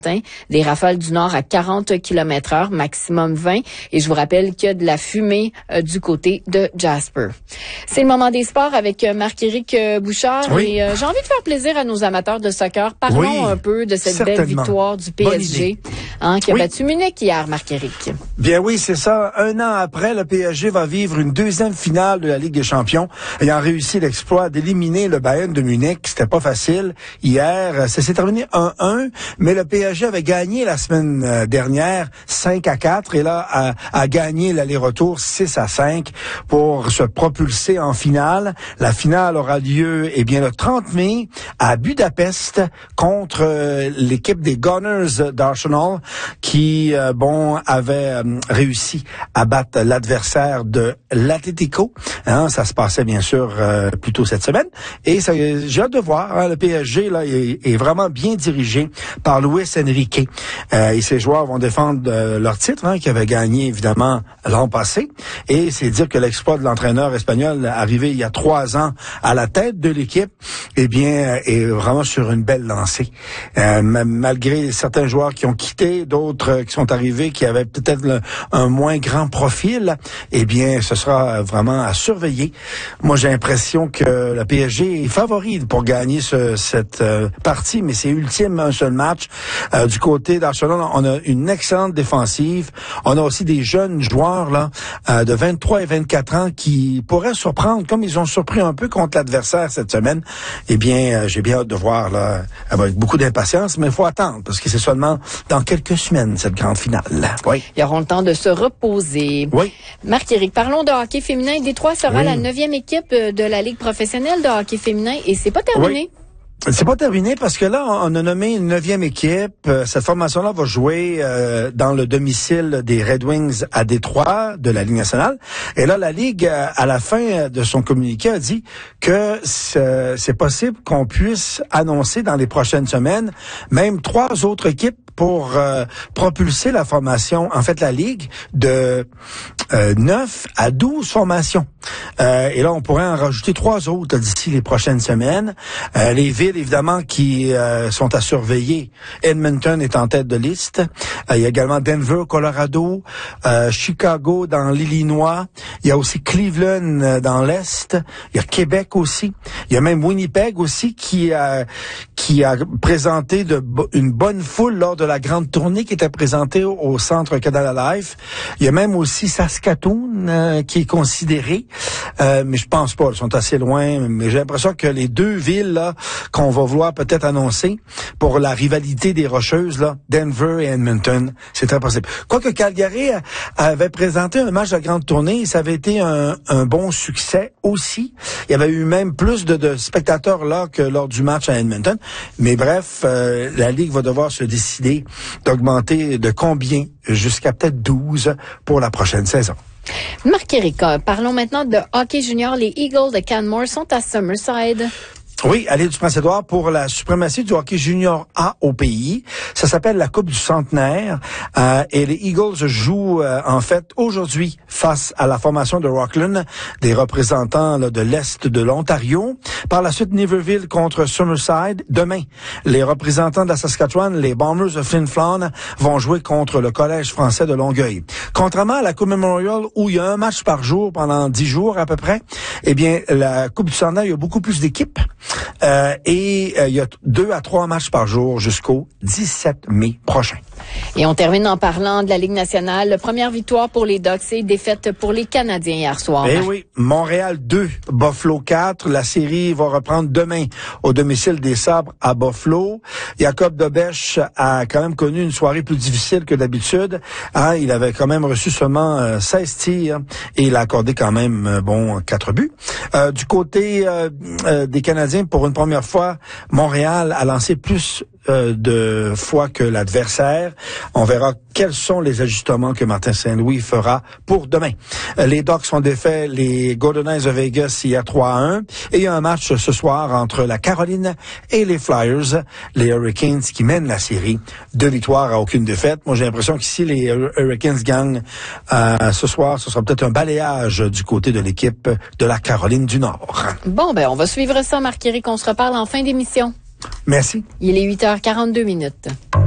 Des rafales du nord à 40 km/h, maximum 20. Et je vous rappelle qu'il y a de la fumée du côté de Jasper. C'est le moment des sports avec Marc-Éric Bouchard. Oui. Et j'ai envie de faire plaisir à nos amateurs de soccer. Parlons un peu de cette belle victoire du PSG qui a battu Munich hier, Marc-Éric. Bien oui, c'est ça. Un an après, le PSG va vivre une deuxième finale de la Ligue des Champions, ayant réussi l'exploit d'éliminer le Bayern de Munich. C'était pas facile. Hier, ça s'est terminé 1-1, mais le PSG avait gagné la semaine dernière 5-4 et là a gagné l'aller-retour 6-5 pour se propulser en finale. La finale aura lieu le 30 mai à Budapest contre l'équipe des Gunners d'Arsenal qui avait réussi à battre l'adversaire de l'Atlético. Ça se passait bien sûr plus tôt cette semaine et j'ai hâte de voir. Le PSG là est vraiment bien dirigé par Luis Enrique. Et ses joueurs vont défendre leur titre, qui avait gagné évidemment l'an passé. Et c'est dire que l'exploit de l'entraîneur espagnol arrivé il y a 3 ans à la tête de l'équipe, est vraiment sur une belle lancée. Malgré certains joueurs qui ont quitté, d'autres qui sont arrivés, qui avaient peut-être un moins grand profil, ce sera vraiment à surveiller. Moi, j'ai l'impression que le PSG est favori pour gagner cette partie, mais c'est ultime un seul match. Du côté d'Arsenal, on a une excellente défensive. On a aussi des jeunes joueurs de 23 et 24 ans qui pourraient surprendre, comme ils ont surpris un peu contre l'adversaire cette semaine. J'ai bien hâte de voir avec beaucoup d'impatience, mais il faut attendre parce que c'est seulement dans quelques semaines cette grande finale. Oui. Ils auront le temps de se reposer. Oui. Marc-Éric, parlons de hockey féminin. Détroit sera la 9e équipe de la Ligue professionnelle de hockey féminin et c'est pas terminé. Oui. C'est pas terminé parce que là, on a nommé une 9e équipe. Cette formation-là va jouer dans le domicile des Red Wings à Détroit de la Ligue nationale. Et là, la Ligue, à la fin de son communiqué, a dit que c'est possible qu'on puisse annoncer dans les prochaines semaines même 3 autres équipes pour propulser la formation, en fait la Ligue, de 9 à 12 formations. Et là, on pourrait en rajouter 3 autres d'ici les prochaines semaines. Les villes, évidemment, qui sont à surveiller. Edmonton est en tête de liste. Il y a également Denver, Colorado, Chicago dans l'Illinois. Il y a aussi Cleveland dans l'Est. Il y a Québec aussi. Il y a même Winnipeg aussi qui a présenté une bonne foule lors de la grande tournée qui était présentée au Centre Canada Life. Il y a même aussi Saskatoon qui est considéré. Mais je pense pas, ils sont assez loin. Mais j'ai l'impression que les 2 villes là qu'on va vouloir peut-être annoncer pour la rivalité des Rocheuses, Denver et Edmonton, c'est très possible. Quoique Calgary avait présenté un match de grande tournée, ça avait été un bon succès aussi. Il y avait eu même plus de spectateurs là que lors du match à Edmonton. Mais bref, la Ligue va devoir se décider d'augmenter de combien jusqu'à peut-être 12 pour la prochaine saison. Marc-Éric, parlons maintenant de hockey junior. Les Eagles de Canmore sont à Summerside. Oui, à l'île du Prince-Édouard pour la suprématie du hockey junior A au pays. Ça s'appelle la Coupe du Centenaire. Et les Eagles jouent en fait aujourd'hui face à la formation de Rockland, des représentants de l'Est de l'Ontario. Par la suite, Niverville contre Summerside. Demain, les représentants de la Saskatchewan, les Bombers de Flin Flon, vont jouer contre le Collège français de Longueuil. Contrairement à la Coupe Memorial où il y a un match par jour pendant 10 jours à peu près, la Coupe du Centenaire, il y a beaucoup plus d'équipes. Il y a 2 à 3 matchs par jour jusqu'au 17 mai prochain. Et on termine en parlant de la Ligue nationale. Première victoire pour les Ducks et défaite pour les Canadiens hier soir. Oui, Montréal 2, Buffalo 4. La série va reprendre demain au domicile des Sabres à Buffalo. Jacob Dobèche a quand même connu une soirée plus difficile que d'habitude. Il avait quand même reçu seulement 16 tirs et il a accordé quand même 4 buts. Du côté des Canadiens, pour une première fois, Montréal a lancé plus de fois que l'adversaire. On verra quels sont les ajustements que Martin Saint-Louis fera pour demain. Les Ducks ont défait les Golden Knights de Vegas hier 3-1 et il y a un match ce soir entre la Caroline et les Flyers, les Hurricanes qui mènent la série. 2 victoires à aucune défaite. Moi, j'ai l'impression qu'ici les Hurricanes gagnent ce soir, ce sera peut-être un balayage du côté de l'équipe de la Caroline du Nord. Bon, on va suivre ça, Marc-Éric. On se reparle en fin d'émission. Merci. Il est 8h42.